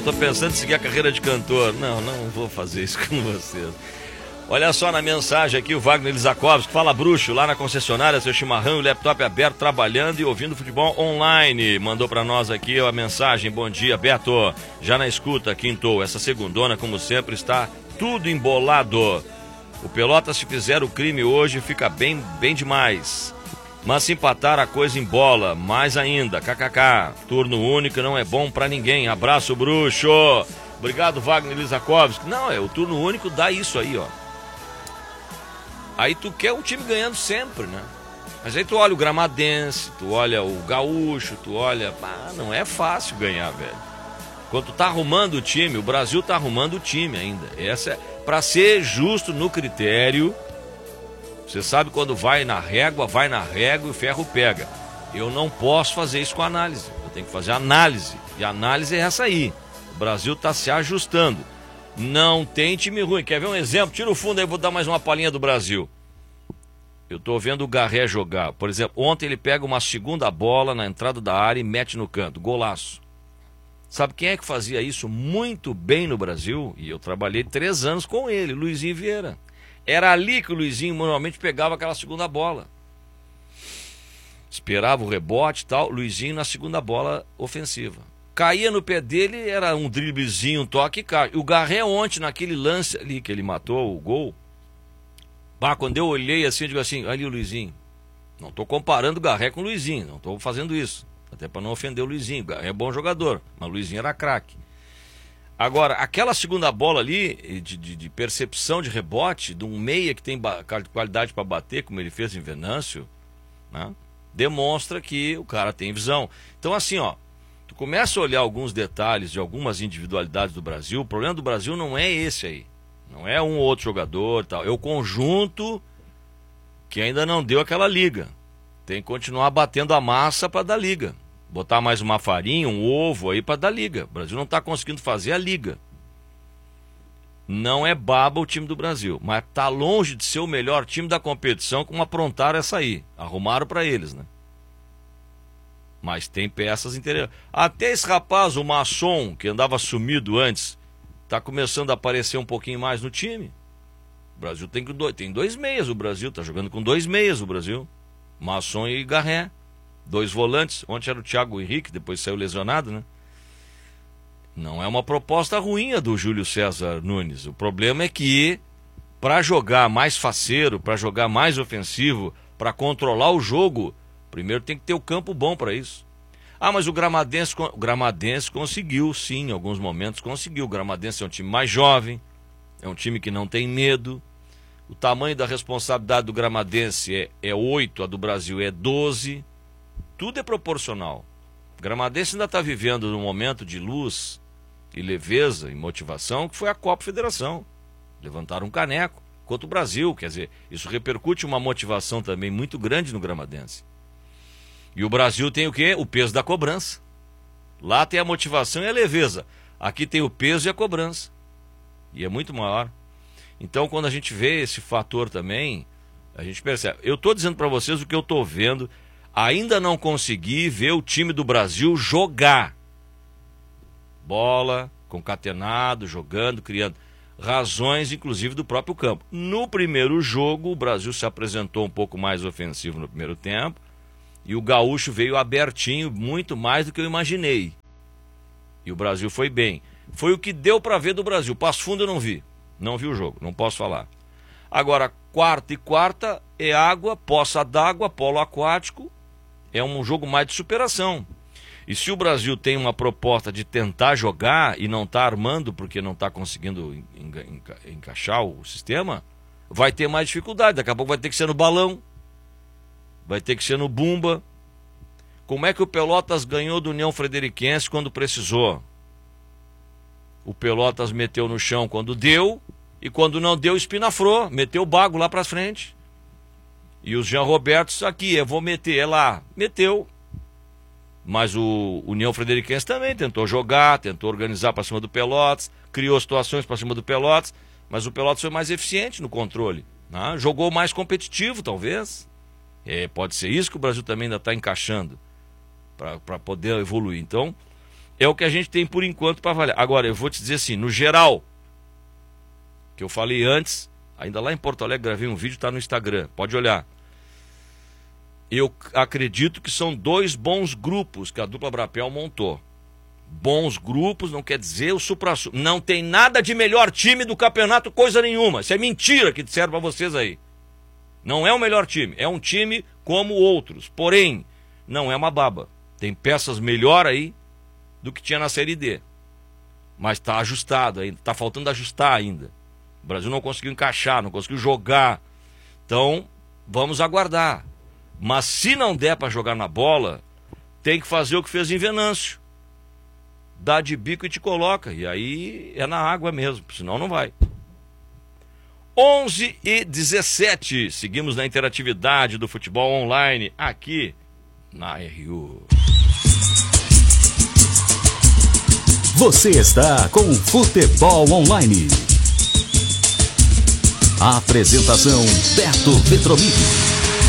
tô pensando em seguir a carreira de cantor. Não vou fazer isso com vocês. Olha só na mensagem aqui o Wagner Lizakovski, fala bruxo, lá na concessionária, seu chimarrão e o laptop aberto, trabalhando e ouvindo futebol online. Mandou pra nós aqui a mensagem, bom dia Beto, já na escuta, quintou, essa segundona como sempre está tudo embolado. O Pelotas se fizer o crime hoje fica bem demais, mas se empatar a coisa embola, mais ainda, kkk, turno único não é bom pra ninguém, abraço bruxo. Obrigado Wagner Lizakovski. Não, o turno único dá isso aí, ó. Aí tu quer um time ganhando sempre, né? Mas aí tu olha o Gramadense, tu olha o Gaúcho, tu olha... não é fácil ganhar, velho. Quando tu tá arrumando o time, o Brasil tá arrumando o time ainda. Essa é pra ser justo no critério. Você sabe quando vai na régua e o ferro pega. Eu não posso fazer isso com análise. Eu tenho que fazer análise. E a análise é essa aí. O Brasil tá se ajustando. Não tem time ruim. Quer ver um exemplo? Tira o fundo aí, vou dar mais uma palhinha do Brasil. Eu tô vendo o Garré jogar. Por exemplo, ontem ele pega uma segunda bola na entrada da área e mete no canto. Golaço. Sabe quem é que fazia isso muito bem no Brasil? E eu trabalhei 3 anos com ele, Luizinho Vieira. Era ali que o Luizinho normalmente pegava aquela segunda bola. Esperava o rebote e tal. Luizinho na segunda bola ofensiva. Caía no pé dele, era um driblezinho, um toque e cai. O Garré ontem, naquele lance ali que ele matou o gol, quando eu olhei assim, eu digo assim, ali o Luizinho. Não estou comparando o Garré com o Luizinho, não estou fazendo isso. Até para não ofender o Luizinho, o Garré é bom jogador, mas o Luizinho era craque. Agora, aquela segunda bola ali, de percepção de rebote, de um meia que tem qualidade para bater, como ele fez em Venâncio, né, demonstra que o cara tem visão. Então assim, ó, tu começa a olhar alguns detalhes de algumas individualidades do Brasil, o problema do Brasil não é esse aí. Não é um ou outro jogador e tal. É o conjunto que ainda não deu aquela liga. Tem que continuar batendo a massa para dar liga. Botar mais uma farinha, um ovo aí para dar liga. O Brasil não está conseguindo fazer a liga. Não é baba o time do Brasil, mas está longe de ser o melhor time da competição, como aprontaram essa aí. Arrumaram para eles, né? Mas tem peças interessantes. Até esse rapaz, o Masson, que andava sumido antes, está começando a aparecer um pouquinho mais no time. O Brasil tem 2 meias, o Brasil está jogando com 2 meias, o Brasil. Masson e Garré. 2 volantes. Ontem era o Thiago Henrique, depois saiu lesionado, né? Não é uma proposta ruim a do Júlio César Nunes. O problema é que, para jogar mais faceiro, para jogar mais ofensivo, para controlar o jogo, primeiro tem que ter o campo bom para isso. Mas o Gramadense conseguiu, sim, em alguns momentos conseguiu. O Gramadense é um time mais jovem, é um time que não tem medo. O tamanho da responsabilidade do Gramadense é 8, a do Brasil é 12. Tudo é proporcional. O Gramadense ainda está vivendo num momento de luz e leveza e motivação, que foi a Copa Federação. Levantaram um caneco contra o Brasil, quer dizer, isso repercute uma motivação também muito grande no Gramadense. E o Brasil tem o quê? O peso da cobrança. Lá tem a motivação e a leveza. Aqui tem o peso e a cobrança. E é muito maior. Então, quando a gente vê esse fator também, a gente percebe. Eu estou dizendo para vocês o que eu estou vendo. Ainda não consegui ver o time do Brasil jogar. Bola, concatenado, jogando, criando. Razões, inclusive, do próprio campo. No primeiro jogo, o Brasil se apresentou um pouco mais ofensivo no primeiro tempo. E o Gaúcho veio abertinho, muito mais do que eu imaginei. E o Brasil foi bem. Foi o que deu para ver do Brasil. Passo Fundo eu não vi. Não vi o jogo, não posso falar. Agora, quarta e quarta é água, poça d'água, polo aquático. É um jogo mais de superação. E se o Brasil tem uma proposta de tentar jogar e não está armando porque não está conseguindo encaixar o sistema, vai ter mais dificuldade. Daqui a pouco vai ter que ser no balão. Vai ter que ser no Bumba. Como é que o Pelotas ganhou do União Frederiquense quando precisou? O Pelotas meteu no chão quando deu, e quando não deu, espinafrou, meteu o bago lá pra frente. E os Jean Robertos aqui, eu vou meter, é lá, meteu. Mas o União Frederiquense também tentou jogar, tentou organizar para cima do Pelotas, criou situações para cima do Pelotas, mas o Pelotas foi mais eficiente no controle, né? Jogou mais competitivo, talvez. Pode ser isso que o Brasil também ainda está encaixando para poder evoluir. Então, É o que a gente tem por enquanto para avaliar. Agora, eu vou te dizer assim, no geral, que eu falei antes, ainda lá em Porto Alegre, gravei um vídeo, está no Instagram, pode olhar. Eu acredito que são 2 bons grupos que a dupla Brapel montou. Bons grupos não quer dizer o supra-sumo. Não tem nada de melhor time do campeonato, coisa nenhuma. Isso é mentira que disseram para vocês aí. Não é o melhor time, é um time como outros. Porém, não é uma baba. Tem peças melhor aí do que tinha na Série D. Mas está ajustado ainda, está faltando ajustar ainda. O Brasil não conseguiu encaixar, não conseguiu jogar. Então, vamos aguardar. Mas se não der para jogar na bola, tem que fazer o que fez em Venâncio. Dá de bico e te coloca. E aí é na água mesmo, senão não vai. 11h17. Seguimos na interatividade do futebol online aqui na RU. Você está com Futebol Online. A apresentação Beto Petrovic.